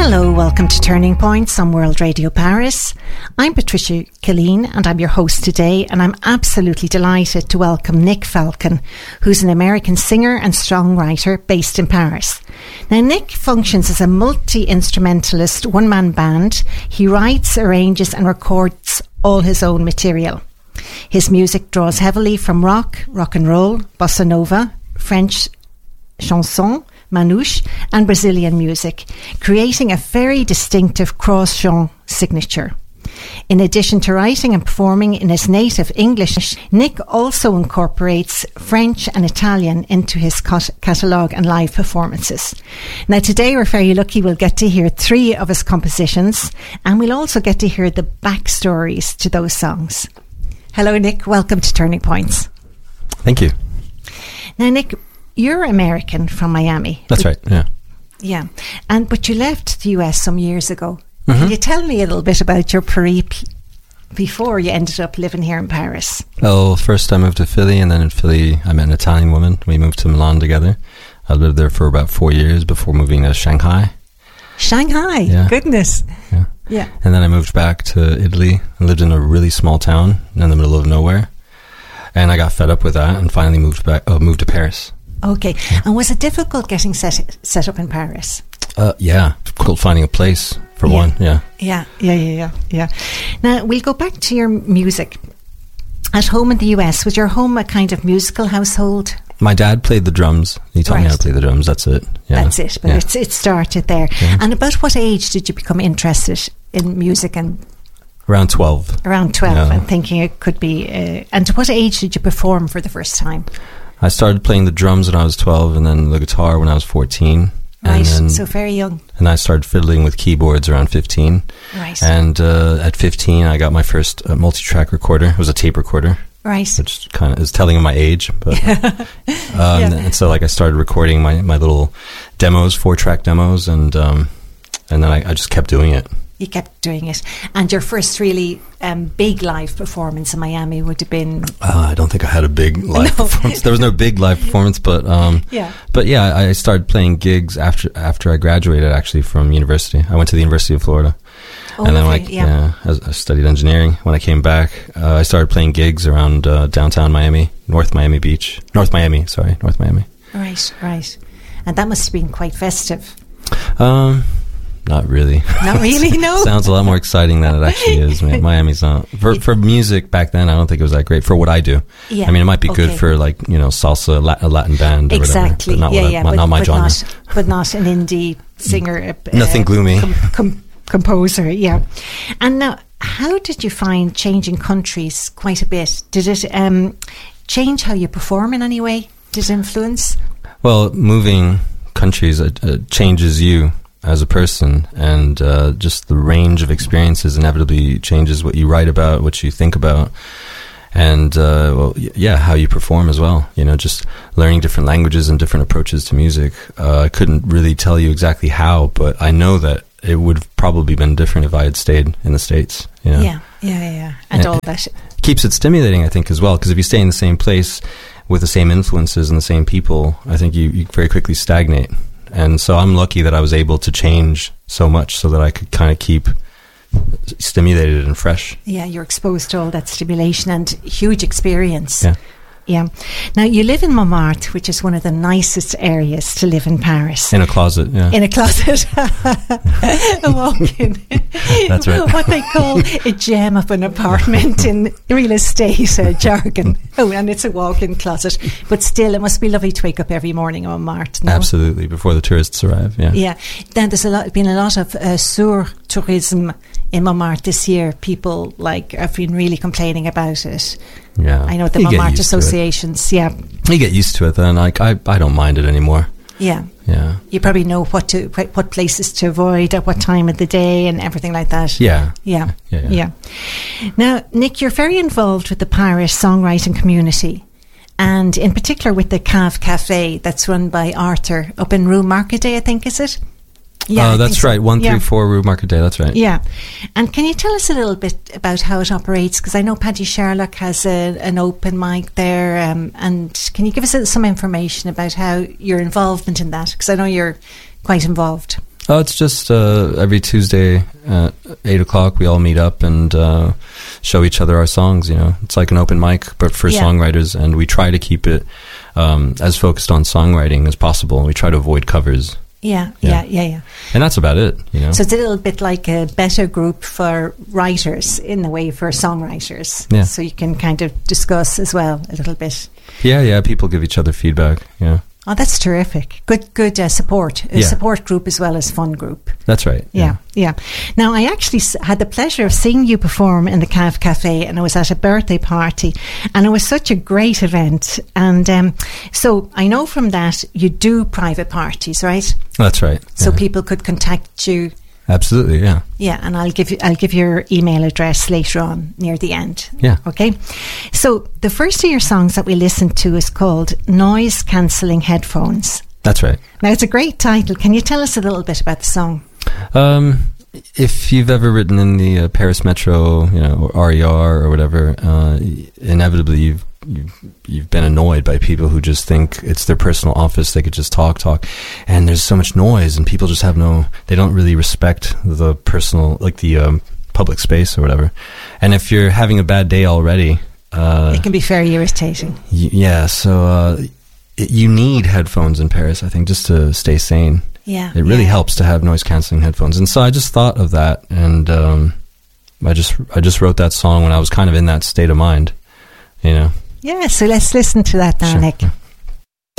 Hello, welcome to Turning Points on World Radio Paris. I'm Patricia Killeen and I'm your host today, and I'm absolutely delighted to welcome Nick Falcon, who's an American singer and songwriter based in Paris. Now, Nick functions as a multi-instrumentalist one-man band. He writes, arranges and records all his own material. His music draws heavily from rock and roll, bossa nova, French chanson, manouche and Brazilian music, creating a very distinctive cross-genre signature. In addition to writing and performing in his native English, Nick also incorporates French and Italian into his catalogue and live performances. Now today we're very lucky we'll get to hear 3 of his compositions, and we'll also get to hear the backstories to those songs. Hello Nick, welcome to Turning Points. Thank you. Now Nick, you're American from Miami. That's right, yeah. Yeah, but you left the US some years ago. Mm-hmm. Can you tell me a little bit about your periphery before you ended up living here in Paris? Well, first I moved to Philly, and then in Philly I met an Italian woman. We moved to Milan together. I lived there for about 4 years before moving to Shanghai. Shanghai? Yeah. Goodness. Yeah. And then I moved back to Italy and lived in a really small town in the middle of nowhere. And I got fed up with that and finally moved to Paris. Okay. And was it difficult getting set up in Paris? Yeah. Difficult finding a place, for one. Yeah. Yeah. Now, we'll go back to your music. At home in the US, was your home a kind of musical household? My dad played the drums. He taught me how to play the drums. That's it. Yeah. That's it. But it started there. Yeah. And about what age did you become interested in music? And around 12. Around 12, and thinking it could be... and to what age did you perform for the first time? I started playing the drums when I was 12, and then the guitar when I was 14. Right, so very young. And I started fiddling with keyboards around 15. Right. And at 15, I got my first multi-track recorder. It was a tape recorder. Right. Which kind of is telling of my age. But and so I started recording my little demos, 4-track demos, and then I just kept doing it. You kept doing it. And your first really big live performance in Miami would have been... I don't think I had a big live performance. There was no big live performance, but I started playing gigs after I graduated, actually, from university. I went to the University of Florida. Oh, and then I studied engineering. When I came back, I started playing gigs around downtown Miami, North Miami. Right. And that must have been quite festive. Not really. Not really, no? Sounds a lot more exciting than it actually is. Miami's not. For music back then, I don't think it was that great for what I do. Yeah. I mean, it might be good for salsa, a Latin band or exactly. whatever. But not my genre. But not an indie singer. Nothing gloomy. Composer, yeah. And now, how did you find changing countries quite a bit? Did it change how you perform in any way? Did it influence? Well, moving countries changes you as a person, and just the range of experiences inevitably changes what you write about, what you think about, and how you perform as well. Just learning different languages and different approaches to music. I couldn't really tell you exactly how, but I know that it would have probably been different if I had stayed in the States. Yeah. And all that keeps it stimulating, I think, as well, because if you stay in the same place with the same influences and the same people, I think you very quickly stagnate. And so I'm lucky that I was able to change so much so that I could kind of keep stimulated and fresh. Yeah, you're exposed to all that stimulation and huge experience. Yeah. Now, you live in Montmartre, which is one of the nicest areas to live in Paris. In a closet, yeah. In a closet. A walk-in. That's right. What they call a gem of an apartment in real estate jargon. Oh, and it's a walk-in closet. But still, it must be lovely to wake up every morning on Montmartre. No? Absolutely, before the tourists arrive, yeah. Yeah. Then there's been a lot of sur-tourism in Montmartre this year. People have been really complaining about it. Yeah, I know the Montmartre associations. Yeah, you get used to it then. I don't mind it anymore. Yeah. You probably know what places to avoid at what time of the day and everything like that. Yeah. Now, Nick, you're very involved with the Paris songwriting community, and in particular with the Cave Cafe that's run by Arthur up in Rue Marcadet, I think, is it? Yeah, that's right. 134 Rue Marcadet, that's right. Yeah. And can you tell us a little bit about how it operates? Because I know Paddy Sherlock has an open mic there. And can you give us some information about how your involvement in that? Because I know you're quite involved. Oh, it's just every Tuesday at 8 o'clock we all meet up and show each other our songs, you know. It's like an open mic, but for songwriters, and we try to keep it as focused on songwriting as possible. We try to avoid covers. Yeah. And that's about it, you know. So it's a little bit like a better group for writers in the way for songwriters. Yeah. So you can kind of discuss as well a little bit. Yeah, people give each other feedback, yeah. Oh, that's terrific. Good support. A support group as well as fun group. That's right. Yeah. Now, I actually had the pleasure of seeing you perform in the Cav Cafe, and I was at a birthday party, and it was such a great event. And so I know from that you do private parties, right? That's right. So people could contact you. Absolutely, yeah. Yeah, and I'll give your email address later on near the end. Yeah. Okay. So the first of your songs that we listened to is called Noise Cancelling Headphones. That's right. Now, it's a great title. Can you tell us a little bit about the song? If you've ever written in the Paris Metro, you know, or RER or whatever, inevitably you've been annoyed by people who just think it's their personal office. They could just talk, and there's so much noise, and people just they don't really respect the personal, like the public space or whatever. And if you're having a bad day already, it can be very irritating. So you need headphones in Paris, I think, just to stay sane. Yeah, it really helps to have noise cancelling headphones. And so I just thought of that, and I just wrote that song when I was kind of in that state of mind, you know. Yeah, so let's listen to that now, Sure. Nick.